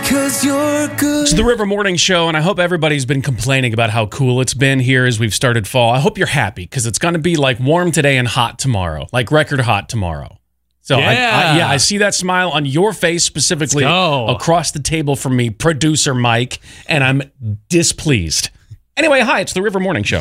'cause you're good. It's the River Morning Show, and I hope everybody's been complaining about how cool it's been here as we've started fall. I hope you're happy, because it's going to be like warm today and hot tomorrow, like record hot tomorrow. So I see that smile on your face specifically across the table from me, producer Mike, and I'm displeased. Anyway, hi, it's the River Morning Show.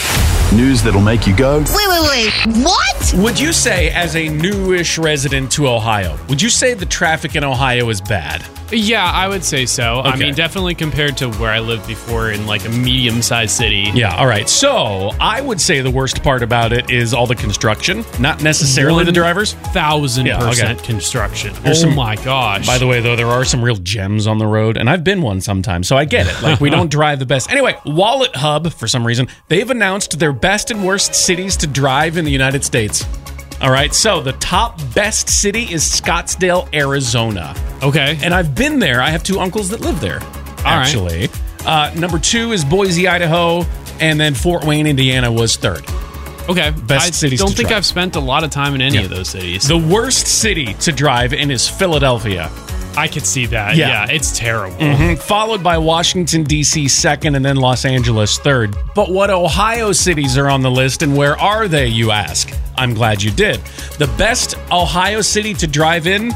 News that'll make you go, Wait, what? Would you say, as a newish resident to Ohio, would you say the traffic in Ohio is bad? Yeah, I would say so. Okay. I mean, definitely compared to where I lived before in like a medium-sized city. Yeah, all right. So I would say the worst part about it is all the construction, not necessarily the drivers. 1,000% construction. My gosh. By the way, though, there are some real gems on the road, and I've been one sometimes, so I get it. Like, we don't drive the best. Anyway, Wallet Hub, for some reason, they've announced their best and worst cities to drive in the United States. All right, so the top best city is Scottsdale, Arizona. Okay. And I've been there. I have two uncles that live there, actually. Number 2 is Boise, Idaho, and then Fort Wayne, Indiana was third. Okay. Best cities I don't to think drive. I've spent a lot of time in any of those cities. The worst city to drive in is Philadelphia. I could see that. Yeah. Yeah, it's terrible. Followed by Washington, D.C. second, and then Los Angeles third. But what Ohio cities are on the list, and where are they, you ask? I'm glad you did. The best Ohio city to drive in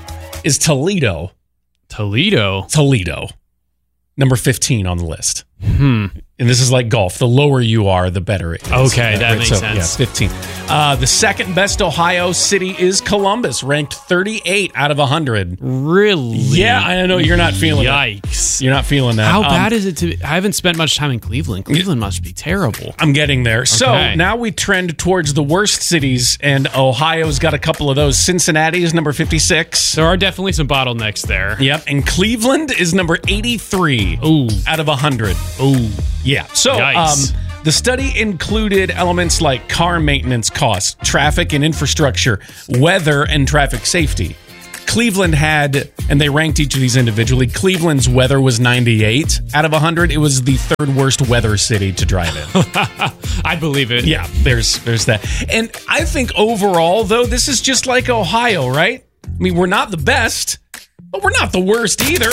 is Toledo. Toledo? Toledo. Number 15 on the list. And this is like golf. The lower you are, the better it is. Okay, that makes sense. Yeah, 15. The second best Ohio city is Columbus, ranked 38 out of 100. Really? Yeah, I know you're not feeling Yikes. it. You're not feeling that. How bad is it to... I haven't spent much time in Cleveland. Cleveland must be terrible. I'm getting there. So Okay. now we trend towards the worst cities, and Ohio's got a couple of those. Cincinnati is number 56. There are definitely some bottlenecks there. Yep, and Cleveland is number 83 out of 100. Ooh. Yeah. So Yikes. the study included elements like car maintenance costs, traffic and infrastructure, weather, and traffic safety. Cleveland had, and they ranked each of these individually, Cleveland's weather was 98 out of 100. It was the third worst weather city to drive in. I believe it. Yeah, there's that. And I think overall, though, this is just like Ohio, right? I mean, we're not the best, but we're not the worst either.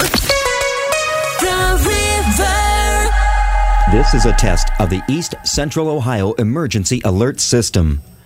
The River. This is a test of the East Central Ohio Emergency Alert System.